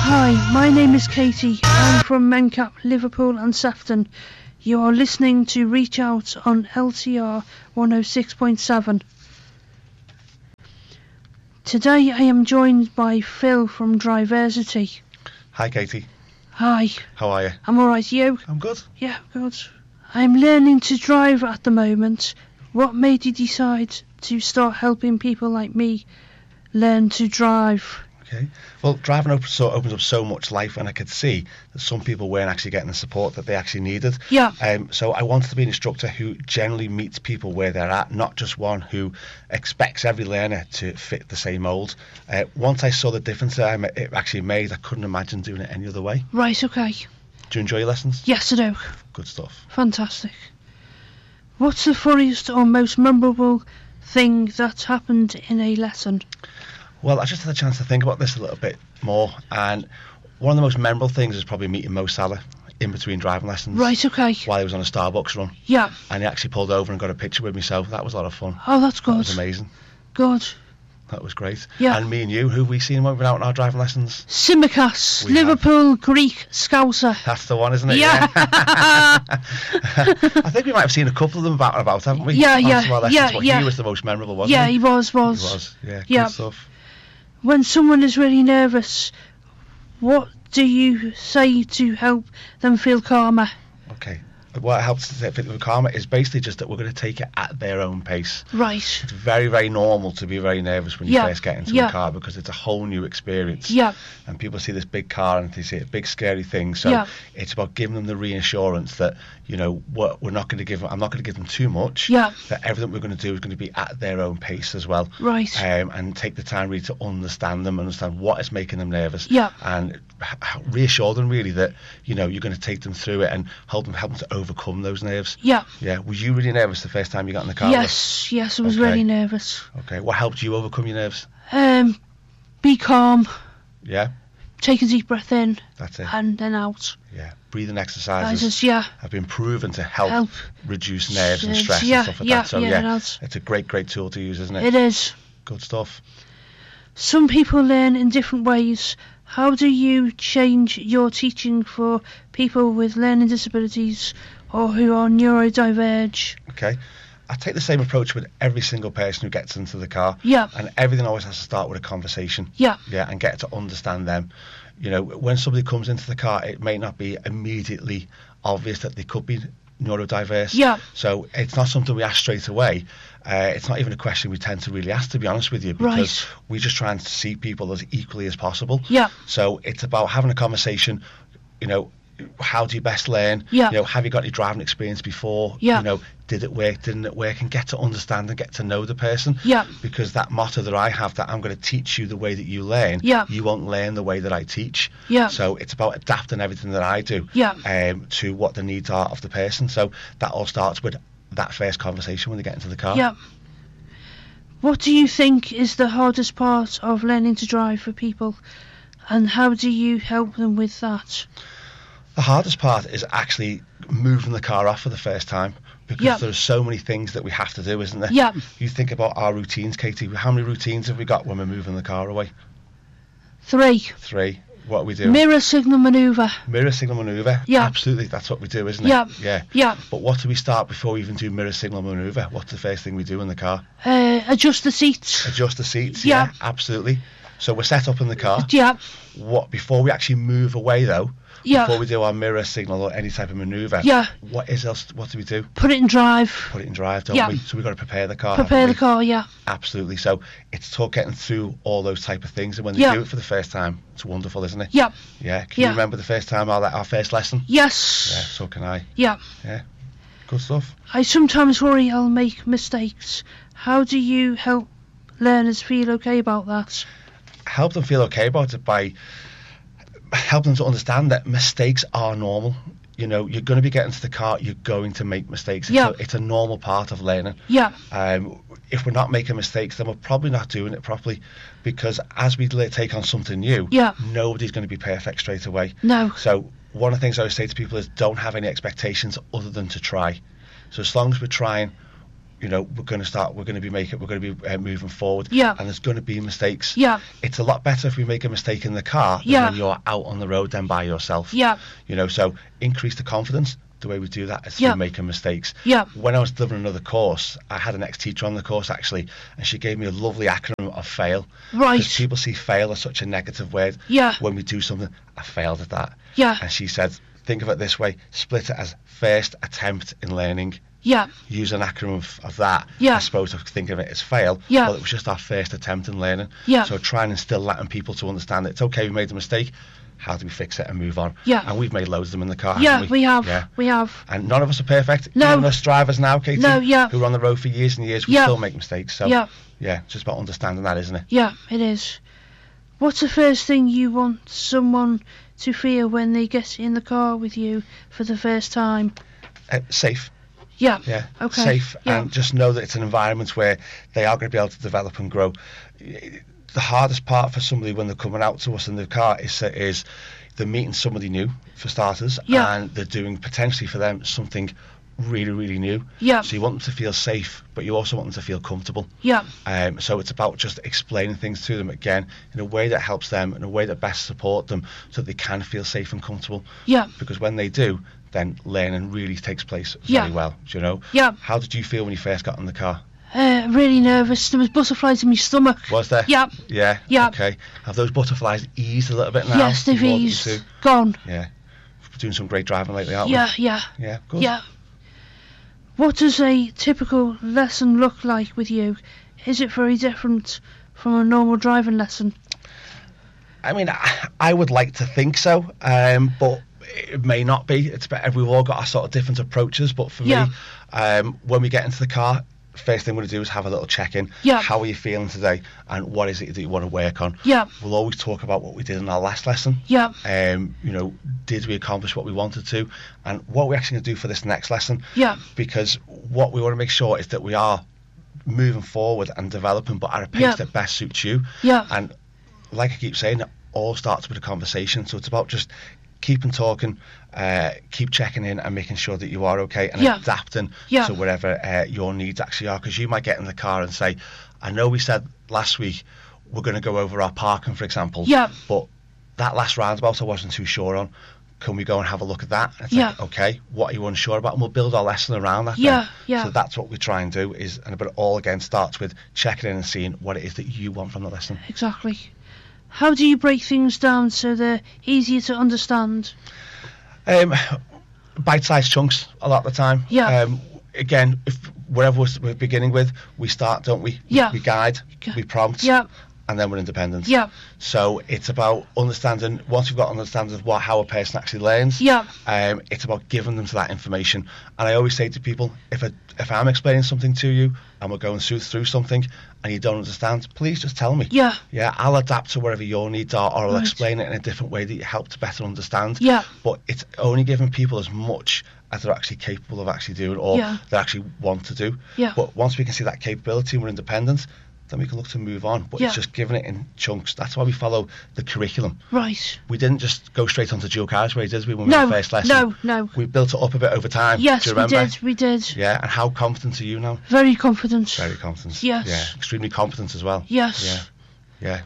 Hi, my name is Katie. I'm from Mencap, Liverpool and Sefton. You are listening to Reach Out on LTR 106.7. Today I am joined by Phil from Driversity. Hi Katie. Hi. How are you? I'm alright, you? I'm good. Yeah, good. I'm learning to drive at the moment. What made you decide to start helping people like me learn to drive? Okay. Well, driving opens up so much life, and I could see that some people weren't actually getting the support that they actually needed. Yeah. So I wanted to be an instructor who generally meets people where they're at, not just one who expects every learner to fit the same mould. Once I saw the difference that it actually made, I couldn't imagine doing it any other way. Right, okay. Do you enjoy your lessons? Yes, I do. Good stuff. Fantastic. What's the funniest or most memorable thing that's happened in a lesson? Well, I just had a chance to think about this a little bit more, and one of the most memorable things is probably meeting Mo Salah in between driving lessons. Right, okay. While he was on a Starbucks run. Yeah. And he actually pulled over and got a picture with me, so that was a lot of fun. Oh, that's good. That was amazing. Good. That was great. Yeah. And me and you, who have we seen when we've been out on our driving lessons? Simicast, We Liverpool Greek Scouser. That's the one, isn't it? Yeah. I think we might have seen a couple of them about and about, haven't we? Yeah, On yeah, some of our lessons, yeah, but yeah. he was the most memorable, wasn't Yeah, he? he was. He was, yeah. Yeah. Good stuff. When someone is really nervous, what do you say to help them feel calmer? Okay. What helps to fit with karma is basically just that we're going to take it at their own pace. Right. It's very, very normal to be very nervous when you Yeah. first get into Yeah. a car, because it's a whole new experience. Yeah. And people see this big car and they see a big scary thing. So Yeah. it's about giving them the reassurance that, you know, we're not going to give them, I'm not going to give them too much. Yeah. That everything we're going to do is going to be at their own pace as well. Right. And take the time really to understand them, understand what is making them nervous. Yeah. And reassure them really that, you know, you're going to take them through it and help them to overcome those nerves. Yeah. Yeah. Were you really nervous the first time you got in the car? Yes, I was Okay. really nervous. Okay. What helped you overcome your nerves? Be calm, Yeah. take a deep breath in, That's it. and then out. Yeah. Breathing I exercises just, yeah. have been proven to help reduce nerves and stress Yeah, and stuff like yeah, that. So yeah, yeah, that's- it's a great tool to use, isn't it? It is. Good stuff. Some people learn in different ways. How do you change your teaching for people with learning disabilities or who are neurodiverge? Okay. I take the same approach with every single person who gets into the car. Yeah. And everything always has to start with a conversation. Yeah. Yeah, and get to understand them. You know, when somebody comes into the car, it may not be immediately obvious that they could be neurodiverse. Yeah. So it's not something we ask straight away. It's not even a question we tend to really ask, to be honest with you, because Right. we just try and see people as equally as possible. Yeah. So it's about having a conversation, you know, how do you best learn? Yeah. You know, have you got any driving experience before? Yeah. You know, did it work, didn't it work? And get to understand and get to know the person. Yeah. Because that motto that I have, that I'm going to teach you the way that you learn, Yeah. you won't learn the way that I teach. Yeah. So it's about adapting everything that I do Yeah. to what the needs are of the person. So that all starts with that first conversation when they get into the car. Yeah. What do you think is the hardest part of learning to drive for people, and how do you help them with that? The hardest part is actually moving the car off for the first time, because Yeah. there's so many things that we have to do, isn't there? Yeah. You think about our routines, Katie. How many routines have we got when we're moving the car away? 3. 3. What are we doing? Mirror signal manoeuvre. Mirror signal manoeuvre. Yeah. Absolutely, that's what we do, isn't it? Yeah. Yeah. Yeah. But what do we start before we even do mirror signal manoeuvre? What's the first thing we do in the car? Adjust the seats. Adjust the seats. Yeah. Absolutely. So we're set up in the car. Yeah. What before we actually move away though? Yeah. Before we do our mirror signal or any type of manoeuvre. Yeah. What do we do? Put it in drive. Put it in drive, don't Yeah. we? So we've got to prepare the car. Prepare haven't the we? car, yeah. Absolutely. So it's getting through all those type of things, and when they Yeah. do it for the first time, it's wonderful, isn't it? Yeah. Yeah. Can Yeah. you remember the first time our first lesson? Yes. Yeah. So can I. Yeah. Yeah. Good stuff. I sometimes worry I'll make mistakes. How do you help learners feel okay about that? Help them feel okay about it by helping them to understand that mistakes are normal. You know, you're going to be getting to the car, you're going to make mistakes. Yeah. It's a normal part of learning. Yeah. If we're not making mistakes, then we're probably not doing it properly, because as we take on something new, Yeah. nobody's going to be perfect straight away. No. So one of the things I always say to people is don't have any expectations other than to try. So as long as we're trying, we're going to be moving forward. Yeah. And there's going to be mistakes. Yeah. It's a lot better if we make a mistake in the car than Yeah. when you're out on the road then by yourself. Yeah. So increase the confidence. The way we do that is Yeah. through making mistakes. Yeah. When I was delivering another course, I had an ex-teacher on the course actually, and she gave me a lovely acronym of FAIL. Right. Because people see fail as such a negative word. Yeah. When we do something, I failed at that. Yeah. And she said, think of it this way, split it as first attempt in learning. Yeah. Use an acronym of that, Yeah. as opposed to thinking of it as fail. Yeah. Well, it was just our first attempt in learning. Yeah. So try and instill that in people to understand that it's okay, we made a mistake. How do we fix it and move on? Yeah. And we've made loads of them in the car. Yeah, haven't we have. Yeah. We have. And none of us are perfect. No. Even us drivers now, Katie, No, yeah. who are on the road for years and years, we Yeah. still make mistakes. So Yeah. yeah, it's just about understanding that, isn't it? Yeah, it is. What's the first thing you want someone to feel when they get in the car with you for the first time? Safe. Yeah. Yeah. Okay. Safe. Yeah. And just know that it's an environment where they are going to be able to develop and grow. The hardest part for somebody when they're coming out to us in the car is they're meeting somebody new, for starters, Yeah. and they're doing potentially for them something really, really new. Yeah. So you want them to feel safe, but you also want them to feel comfortable. Yeah. So it's about just explaining things to them again in a way that helps them, in a way that best support them, so that they can feel safe and comfortable. Yeah. Because when they do, then learning really takes place Yeah. very well. Do you know? Yeah. How did you feel when you first got in the car? Really nervous. There was butterflies in my stomach. Was there? Yeah. Yeah. Yeah. Okay. Have those butterflies eased a little bit now? Yes, they've More than eased. two? Gone. Yeah. We're doing some great driving lately, aren't Yeah. Yeah. we? Yeah. Good. Yeah. What does a typical lesson look like with you? Is it very different from a normal driving lesson? I mean, I would like to think so, but it may not be. It's better. We've all got our sort of different approaches, but for Yeah. me, when we get into the car, first thing we're going to do is have a little check-in. Yeah. How are you feeling today, and what is it that you want to work on? Yeah. We'll always talk about what we did in our last lesson. Yeah. Did we accomplish what we wanted to, and what we're actually going to do for this next lesson? Yeah. Because what we want to make sure is that we are moving forward and developing, but at a pace Yeah. that best suits you. Yeah. And like I keep saying, it all starts with a conversation. So it's about just keeping talking, keep checking in and making sure that you are okay, and Yeah. adapting Yeah. to whatever your needs actually are. Because you might get in the car and say, I know we said last week we're going to go over our parking, for example, Yeah. but that last roundabout I wasn't too sure on. Can we go and have a look at that? And it's Yeah. like, okay, what are you unsure about? And we'll build our lesson around that. Yeah, then. yeah. So that's what we try and do but it all again starts with checking in and seeing what it is that you want from the lesson. Exactly. How do you break things down so they're easier to understand? Bite-sized chunks a lot of the time. Yeah. Again, if whatever we're beginning with, we start, don't we? Yeah. We guide, we prompt, Yeah. and then we're independent. Yeah. So it's about understanding, once we've got an understanding of how a person actually learns, Yeah. it's about giving them to that information. And I always say to people, if I'm explaining something to you and we're going through something and you don't understand, please just tell me. Yeah. Yeah, I'll adapt to whatever your needs are, or I'll Right. explain it in a different way that you help to better understand. Yeah. But it's only giving people as much as they're actually capable of actually doing, or Yeah. they actually want to do. Yeah. But once we can see that capability and we're independent, then we can look to move on. But Yeah. it's just giving it in chunks. That's why we follow the curriculum. Right. We didn't just go straight onto dual carriageway, did we, when we No. were first lesson? No. We built it up a bit over time. Yes, Do you we remember? did. We did. Yeah, and how confident are you now? Very confident. Very confident. Yes. Yeah, extremely confident as well. Yes. Yeah.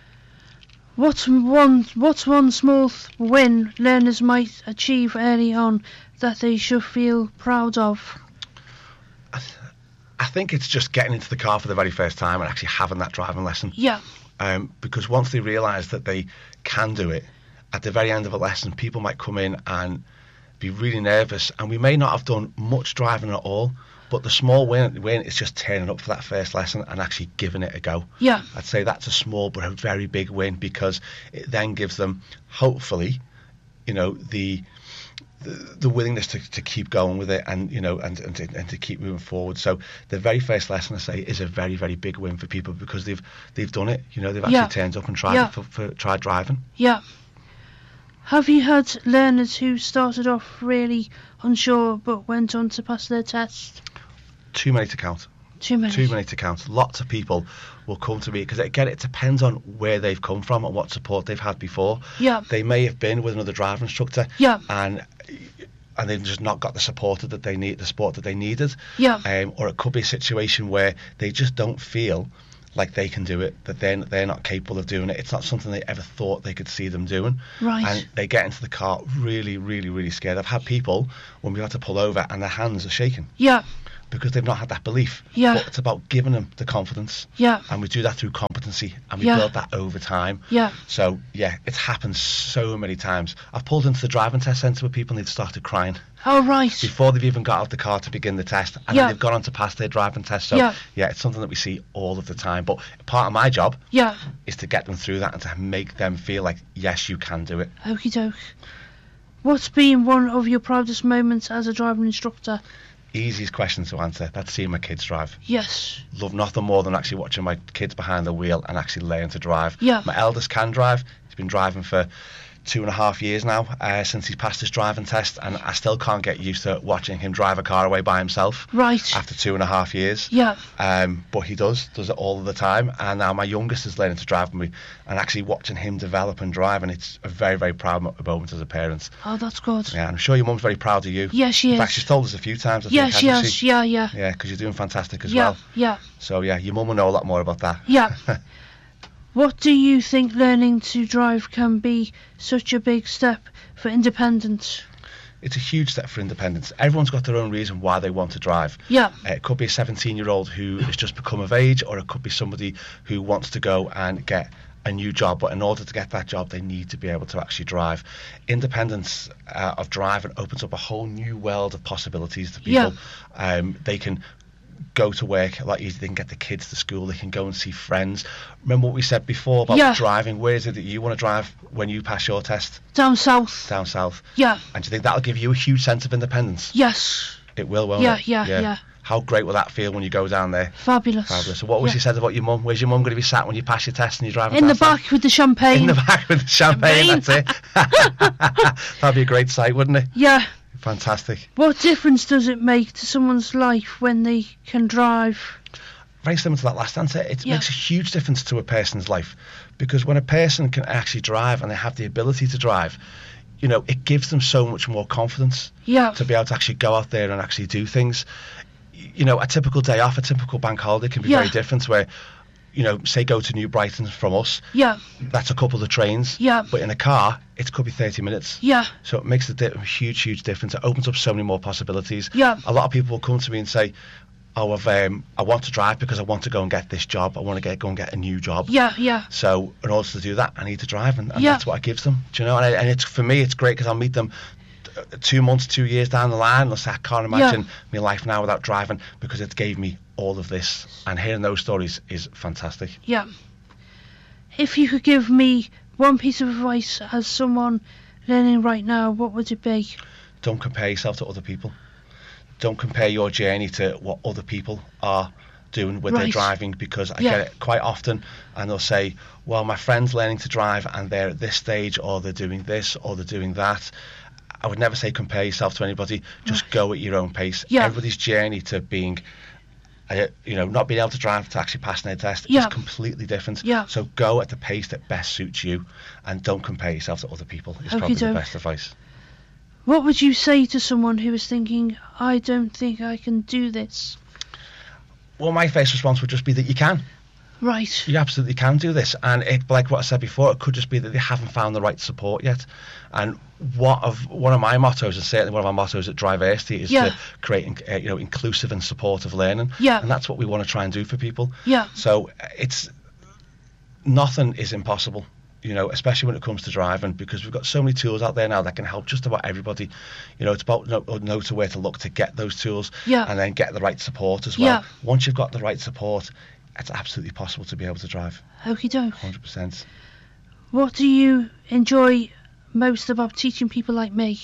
What's one small win learners might achieve early on that they should feel proud of? I think it's just getting into the car for the very first time and actually having that driving lesson. Yeah. Because once they realise that they can do it, at the very end of a lesson, people might come in and be really nervous, and we may not have done much driving at all, but the small win is just turning up for that first lesson and actually giving it a go. Yeah. I'd say that's a small but a very big win, because it then gives them, hopefully, the willingness to keep going with it, and and to keep moving forward. So the very first lesson, I say, is a very, very big win for people, because they've done it. They've actually turned up and tried tried driving. Yeah. Have you had learners who started off really unsure but went on to pass their test? Too many to count. Too many. Too many to count. Lots of people will come to me, because again, it depends on where they've come from and what support they've had before. Yeah. They may have been with another driving instructor. Yeah. And and they've just not got the support that they needed. Yeah. Or it could be a situation where they just don't feel like they can do it, that they're not capable of doing it. It's not something they ever thought they could see them doing. Right. And they get into the car really, really, really scared. I've had people, when we had to pull over, and their hands are shaking Yeah. because they've not had that belief. Yeah. But it's about giving them the confidence. Yeah. And we do that through competency, and we Yeah. build that over time. Yeah. So, yeah, it's happened so many times. I've pulled into the driving test centre where people need to started crying Oh, right. before they've even got out of the car to begin the test, and Yeah. then they've gone on to pass their driving test. So, Yeah. it's something that we see all of the time. But part of my job Yeah. is to get them through that and to make them feel like, yes, you can do it. Okie doke. What's been one of your proudest moments as a driving instructor? Easiest question to answer. That's seeing my kids drive. Yes. Love nothing more than actually watching my kids behind the wheel and actually learn to drive. Yeah. My eldest can drive. He's been driving for 2.5 years now, since he's passed his driving test, and I still can't get used to watching him drive a car away by himself Right. after 2.5 years. Yeah. But he does it all of the time, and now my youngest is learning to drive with me, and actually watching him develop and drive, and it's a very, very proud moment as a parent. Oh, that's good. Yeah, and I'm sure your mum's very proud of you. Yeah, she In fact, is. she's told us a few times, I Yeah, think, she hasn't has. Yeah, yeah. Yeah, because you're doing fantastic as Yeah, well. yeah, So, yeah, your mum will know a lot more about that. yeah. What do you think learning to drive can be such a big step for independence? It's a huge step for independence. Everyone's got their own reason why they want to drive. Yeah, It could be a 17-year-old who has just become of age, or it could be somebody who wants to go and get a new job, but in order to get that job they need to be able to actually drive. Independence of driving opens up a whole new world of possibilities to people. They can go to work a lot easier, they can get the kids to school, they can go and see friends. Remember what we said before about Yeah. driving? Where is it that you want to drive when you pass your test? down south. Down south. Yeah, And do you think that'll give you a huge sense of independence? yes. It will, won't Yeah, it? yeah. How great will that feel when you go down there? Fabulous. Fabulous. So what was Yeah. you said about your mum? Where's your mum going to be sat when you pass your test and you're driving? In the down south? back with the champagne. In the back with the champagne, Champagne. that's it. That'd be a great sight, wouldn't it? Yeah. Fantastic. What difference does it make to someone's life when they can drive? Very similar to that last answer. It Yeah. makes a huge difference to a person's life, because when a person can actually drive and they have the ability to drive, it gives them so much more confidence Yeah, to be able to actually go out there and actually do things. A typical day off, a typical bank holiday can be Yeah. very different, where say go to New Brighton from us, yeah, that's a couple of trains. Yeah. But in a car, it could be 30 minutes. yeah, So it makes a huge, huge difference. It opens up so many more possibilities. Yeah. A lot of people will come to me and say, "Oh, I want to drive because I want to go and get this job. I want to go and get a new job." yeah, yeah, So in order to do that, I need to drive, and Yeah. that's what I give them. Do you know? And it's, for me, it's great because I'll meet them 2 months, 2 years down the line. They'll say, "I can't imagine my life now without driving because it gave me all of this." And hearing those stories is fantastic. yeah. If you could give me one piece of advice as someone learning right now, what would it be? Don't compare yourself to other people. Don't compare your journey to what other people are doing with their Right. driving, because I Yeah. get it quite often, and they'll say, "Well, my friend's learning to drive and they're at this stage, or they're doing this, or they're doing that." I would never say compare yourself to anybody. Just go at your own pace. Yeah. Everybody's journey to being not being able to drive to actually passing their test Yeah. is completely different. Yeah. So go at the pace that best suits you, and don't compare yourself to other people. Is Okie probably the doke. best advice. What would you say to someone who is thinking, I don't think I can do this? Well, my first response would just be that you can. Right. You absolutely can do this, and like what I said before, it could just be that they haven't found the right support yet. And one of my mottos, and certainly one of our mottos at Driversity, is Yeah. to create inclusive and supportive learning. Yeah. And that's what we want to try and do for people. Yeah. So nothing is impossible, especially when it comes to driving, because we've got so many tools out there now that can help just about everybody. It's about know to where to look to get those tools, Yeah. and then get the right support as well. Yeah. Once you've got the right support, it's absolutely possible to be able to drive. Okie doke. 100%. What do you enjoy most about teaching people like me?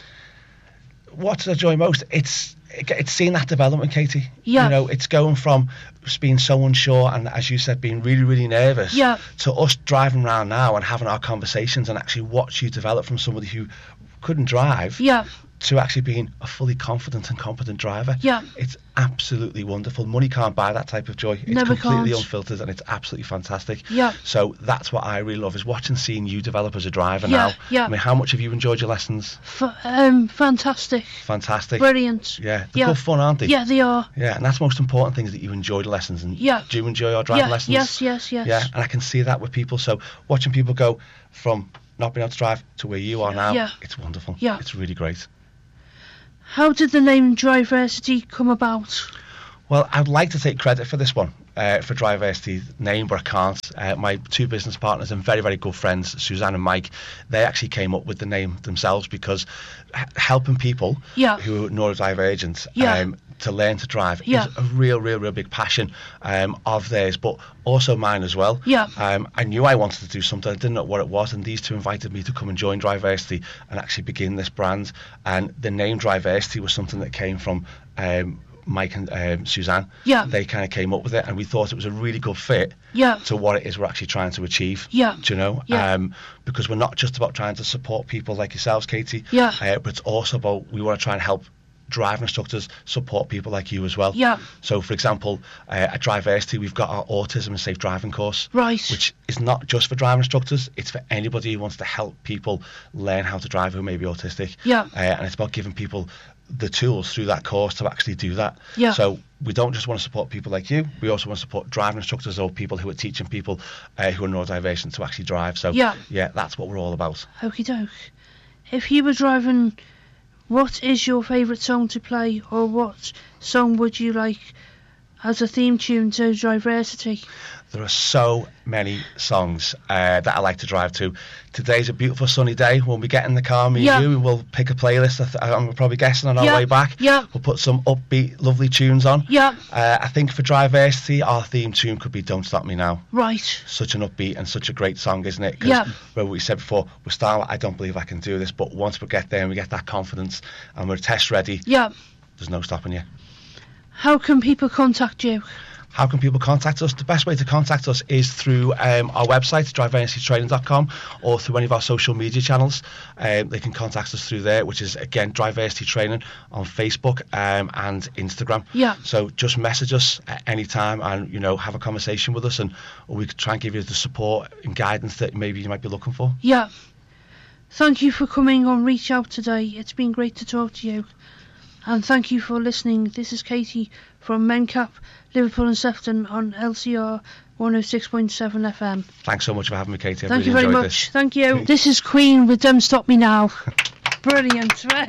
What I enjoy most, it's seeing that development, Katie. Yeah. It's going from being so unsure and, as you said, being really, really nervous, Yeah. to us driving around now and having our conversations and actually watch you develop from somebody who couldn't drive Yeah. to actually being a fully confident and competent driver. Yeah. It's absolutely wonderful. Money can't buy that type of joy. It's Never completely can't. unfiltered, and it's absolutely fantastic. Yeah. So that's what I really love, is watching, seeing you develop as a driver Yeah, now. yeah. I mean, how much have you enjoyed your lessons? Fantastic. Fantastic. Brilliant. Yeah, they're good fun, aren't they? Yeah, they are. Yeah, and that's the most important thing, is that you enjoy the lessons. And Yeah. do you enjoy your driving Yeah, lessons? yes. Yeah, and I can see that with people. So watching people go from not being able to drive to where you are now, Yeah. it's wonderful. Yeah. It's really great. How did the name Driversity come about? Well, I'd like to take credit for this one, for Driversity's name, but I can't. My two business partners and very, very good friends, Suzanne and Mike, they actually came up with the name themselves, because helping people Yeah. who are neurodivergent Yeah. to learn to drive Yeah. is a real big passion of theirs, but also mine as well. Yeah. I knew I wanted to do something. I didn't know what it was, and these two invited me to come and join Driversity and actually begin this brand. And the name Driversity was something that came from Mike and Suzanne. Yeah. They kind of came up with it, and we thought it was a really good fit Yeah. to what it is we're actually trying to achieve. Yeah. Do you know? Yeah. Because we're not just about trying to support people like yourselves, Katie. Yeah. But it's also about, we want to try and help driving instructors support people like you as well. Yeah. So, for example, at Driversity, we've got our autism and safe driving course, Right. which is not just for driving instructors. It's for anybody who wants to help people learn how to drive who may be autistic. Yeah. And it's about giving people the tools through that course to actually do that. Yeah. So we don't just want to support people like you. We also want to support driving instructors or people who are teaching people who are neurodivergent to actually drive. So Yeah. that's what we're all about. Okie doke. If you were driving, what is your favourite song to play, or what song would you like as a theme tune to Driversity? There are so many songs that I like to drive to. Today's a beautiful sunny day. When we get in the car, me and you, we'll pick a playlist. I'm probably guessing on our way back. Yeah. We'll put some upbeat, lovely tunes on. Yeah. I think for Driversity, our theme tune could be Don't Stop Me Now. Right. Such an upbeat and such a great song, isn't it? 'Cause Yeah. well, we said before, we're starting, I don't believe I can do this, but once we get there and we get that confidence and we're test ready, Yeah. there's no stopping you. How can people contact you? How can people contact us? The best way to contact us is through our website, driversitytraining.com, or through any of our social media channels. They can contact us through there, which is, again, Driversity Training on Facebook and Instagram. Yeah. So just message us at any time and, have a conversation with us, and we could try and give you the support and guidance that maybe you might be looking for. Yeah. Thank you for coming on Reach Out today. It's been great to talk to you. And thank you for listening. This is Katie from Mencap, Liverpool and Sefton on LCR 106.7 FM. Thanks so much for having me, Katie. Thank you really very enjoyed much. this. Thank you. This is Queen with Don't Stop Me Now. Brilliant.